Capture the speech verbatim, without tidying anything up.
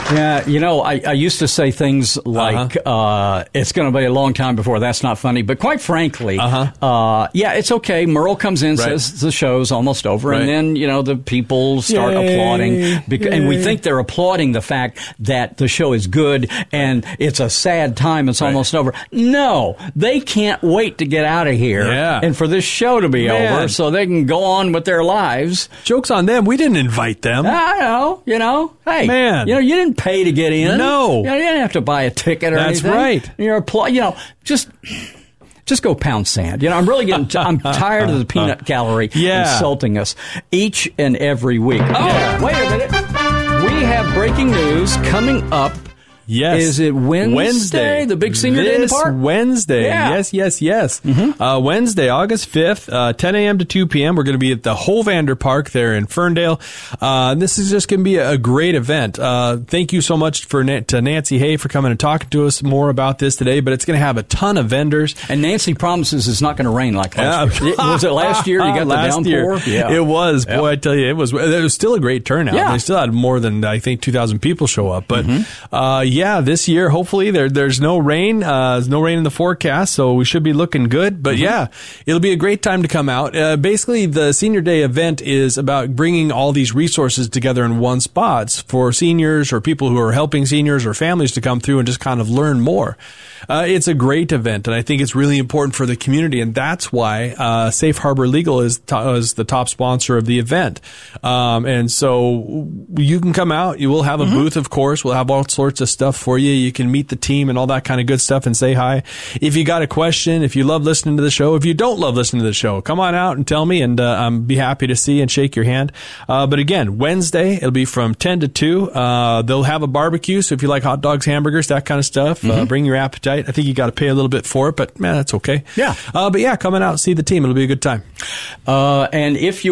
Yeah, you know, I, I used to say things like, uh-huh. uh, it's going to be a long time before that's not funny. But quite frankly, uh-huh. uh, yeah, it's okay. Merle comes in, right. says the show's almost over. Right. And then, you know, the people start Yay. applauding. Beca- and we think they're applauding the fact that the show is good and it's a sad time. It's right. almost over. No, they can't wait to get out of here yeah. and for this show to be Man. over so they can go on with their lives. Joke's on them. We didn't invite them. I know, you know. Hey, Man. you know, you didn't pay to get in. No. You know, you didn't have to buy a ticket or That's anything. That's right. You're appla- you know, just just go pound sand. You know, I'm really getting t- I'm tired of the peanut gallery yeah. insulting us each and every week. Oh, yeah. wait a minute. We have breaking news coming up. Yes. Is it Wednesday? Wednesday. The big senior this day in the park? Wednesday. Yeah. Yes, yes, yes. Mm-hmm. Uh, Wednesday, August fifth, uh, ten a.m. to two p.m. We're going to be at the Hovander Park there in Ferndale. Uh, this is just going to be a great event. Uh, thank you so much for to Nancy Hay for coming and talking to us more about this today, but it's going to have a ton of vendors. And Nancy promises it's not going to rain like last year. Was it last year? You got last the downpour? Year. Yeah. It was. Yeah. Boy, I tell you, it was, it was still a great turnout. Yeah. They still had more than, I think, two thousand people show up. But, mm-hmm. uh, yeah, this year, hopefully there there's no rain. Uh, there's no rain in the forecast, so we should be looking good. But mm-hmm. yeah, it'll be a great time to come out. Uh, basically, the Senior Day event is about bringing all these resources together in one spot for seniors or people who are helping seniors or families to come through and just kind of learn more. Uh, it's a great event, and I think it's really important for the community, and that's why uh, Safe Harbor Legal is, to- is the top sponsor of the event. Um, and so you can come out. You will have a mm-hmm. booth, of course. We'll have all sorts of stuff for you. You can meet the team and all that kind of good stuff and say hi. If you got a question, if you love listening to the show, if you don't love listening to the show, come on out and tell me, and uh, I'm be happy to see and shake your hand. Uh, but again, Wednesday, it'll be from ten to two. Uh, they'll have a barbecue, so if you like hot dogs, hamburgers, that kind of stuff, mm-hmm. uh, bring your appetite. I think you got to pay a little bit for it, but man, that's okay. Yeah. Uh, but yeah, come on out and see the team. It'll be a good time. Uh, and if you